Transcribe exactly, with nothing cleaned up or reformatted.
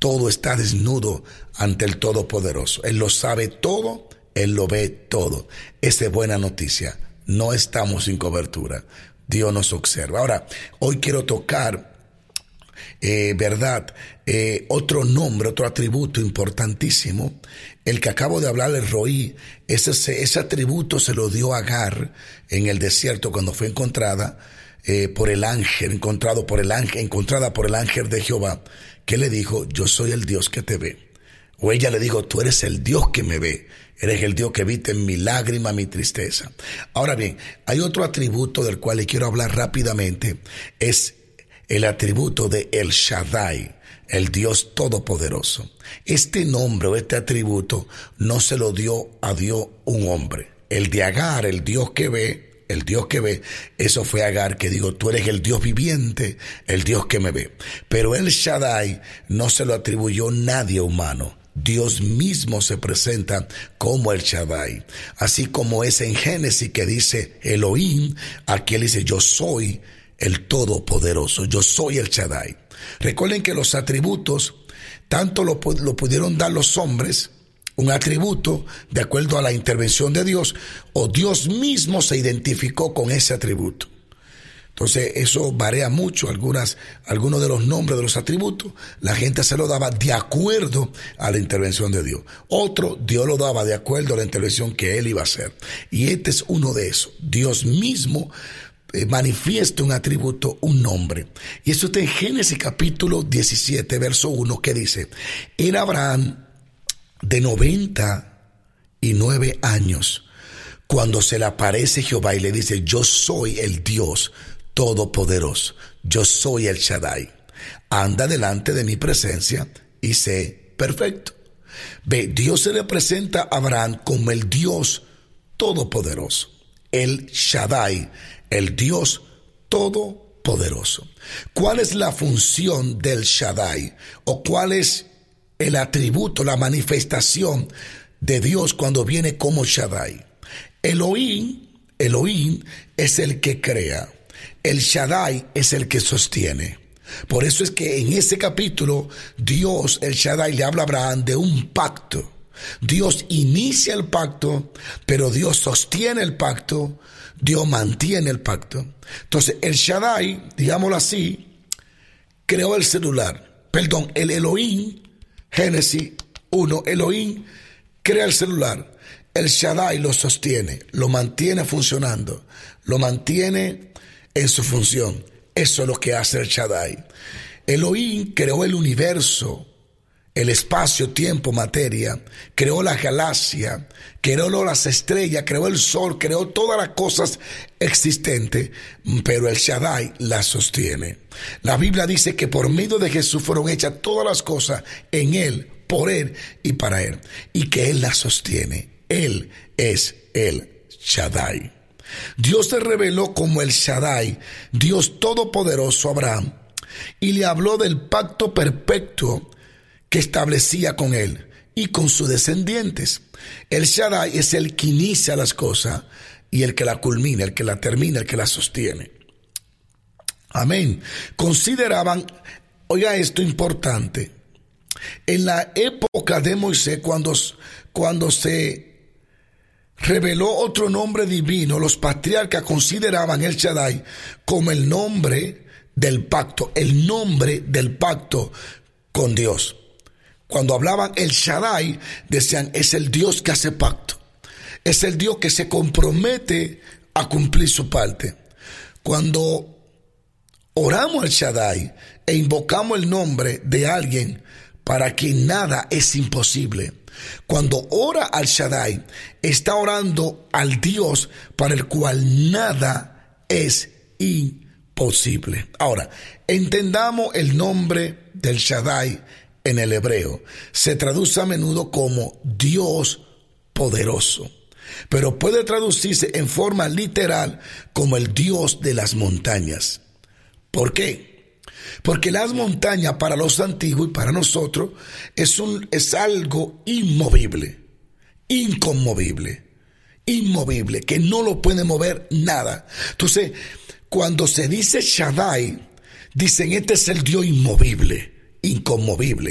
todo está desnudo ante el Todopoderoso. Él lo sabe todo, Él lo ve todo. Esa es buena noticia. No estamos sin cobertura. Dios nos observa. Ahora, hoy quiero tocar, eh, verdad, eh, otro nombre, otro atributo importantísimo. El que acabo de hablar, el Roí, ese, ese atributo se lo dio a Agar en el desierto cuando fue encontrada eh, por el ángel, encontrado por el ángel, encontrada por el ángel de Jehová, que le dijo: yo soy el Dios que te ve. O ella le dijo: tú eres el Dios que me ve. Eres el Dios que viste mi lágrima, mi tristeza. Ahora bien, hay otro atributo del cual le quiero hablar rápidamente. Es el atributo de El Shaddai, el Dios Todopoderoso. Este nombre o este atributo no se lo dio a Dios un hombre. El de Agar, el Dios que ve, el Dios que ve, eso fue Agar que dijo: tú eres el Dios viviente, el Dios que me ve. Pero El Shaddai no se lo atribuyó nadie humano. Dios mismo se presenta como El Shaddai, así como es en Génesis que dice Elohim. Aquí él dice: yo soy el Todopoderoso, yo soy El Shaddai. Recuerden que los atributos tanto lo, lo pudieron dar los hombres, un atributo de acuerdo a la intervención de Dios, o Dios mismo se identificó con ese atributo. Entonces eso varía mucho. Algunas, algunos de los nombres de los atributos la gente se lo daba de acuerdo a la intervención de Dios. Otro, Dios lo daba de acuerdo a la intervención que él iba a hacer. Y este es uno de esos. Dios mismo eh, manifiesta un atributo, un nombre. Y eso está en Génesis capítulo diecisiete, verso uno, que dice: era Abraham de noventa y nueve años cuando se le aparece Jehová y le dice: yo soy el Dios Todopoderoso, yo soy El Shaddai, anda delante de mi presencia y sé perfecto. Ve, Dios se le presenta a Abraham como el Dios Todopoderoso, El Shaddai, el Dios Todopoderoso. ¿Cuál es la función del Shaddai? ¿O cuál es el atributo, la manifestación de Dios cuando viene como Shaddai? Elohim, Elohim es el que crea. El Shaddai es el que sostiene. Por eso es que en ese capítulo Dios, el Shaddai, le habla a Abraham de un pacto. Dios inicia el pacto, pero Dios sostiene el pacto, Dios mantiene el pacto. Entonces el Shaddai, digámoslo así, creó el celular. Perdón, el Elohim, Génesis uno, Elohim crea el celular. El Shaddai lo sostiene, lo mantiene funcionando, lo mantiene en su función. Eso es lo que hace el Shaddai. Elohim creó el universo, el espacio, tiempo, materia, creó la galaxia, creó las estrellas, creó el sol, creó todas las cosas existentes, pero el Shaddai las sostiene. La Biblia dice que por medio de Jesús fueron hechas todas las cosas en Él, por Él y para Él, y que Él las sostiene. Él es el Shaddai. Dios se reveló como el Shaddai, Dios Todopoderoso, a Abraham, y le habló del pacto perpetuo que establecía con él y con sus descendientes. El Shaddai es el que inicia las cosas y el que la culmina, el que la termina, el que la sostiene. Amén. Consideraban, oiga esto importante, en la época de Moisés, cuando, cuando se reveló otro nombre divino, los patriarcas consideraban el Shaddai como el nombre del pacto, el nombre del pacto con Dios. Cuando hablaban el Shaddai, decían: es el Dios que hace pacto, es el Dios que se compromete a cumplir su parte. Cuando oramos al Shaddai e invocamos el nombre de alguien para quien nada es imposible, cuando ora al Shaddai, está orando al Dios para el cual nada es imposible. Ahora, entendamos el nombre del Shaddai en el hebreo. Se traduce a menudo como Dios poderoso, pero puede traducirse en forma literal como el Dios de las montañas. ¿Por qué? Porque las montañas para los antiguos y para nosotros es, un, es algo inmovible, inconmovible, inmovible, que no lo puede mover nada. Entonces, cuando se dice Shaddai, dicen: este es el Dios inmovible, inconmovible.